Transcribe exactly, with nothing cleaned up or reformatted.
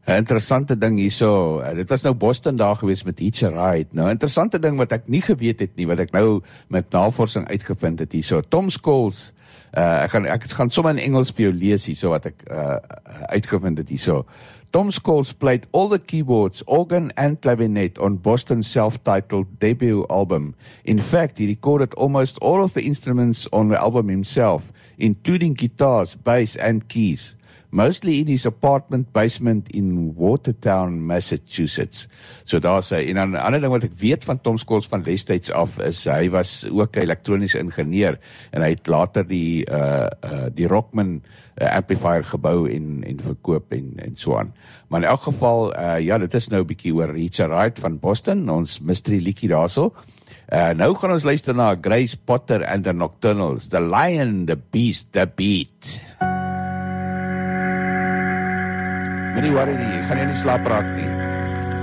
'n interessante ding hierso, dit was nou Boston daar gewees met Hitch a Ride. Nou, 'n interessante ding wat ek nie geweet het nie, wat ek nou met navorsing uitgevind het hierso. Tom Scholes, uh, ek gaan ek gaan sommer in Engels vir jou lees hierso wat ek uh, uitgevind het hierso. Tom Scholes played all the keyboards, organ and clarinet on Boston's self-titled debut album. In fact, he recorded almost all of the instruments on the album himself, including guitars, bass and keys. Mostly in his apartment basement in Watertown, Massachusetts. So daar sê, en dan 'n ander ding wat ek weet van Tom Scholes van destyds af, is hy was ook 'n elektroniese ingenieur, en hy het later die uh, uh, die Rockman uh, amplifier gebou en, en verkoop en, en so aan. Maar in elk geval, uh, ja, dit is nou 'n bietjie oor Hitch a Ride van Boston, ons mystery liedjie daarso. Uh, nou gaan ons luister na Grace Potter and the Nocturnals, The Lion, the Beast, the Beat. Moenie worry nie, ek gaan jou nie slaap raak nie.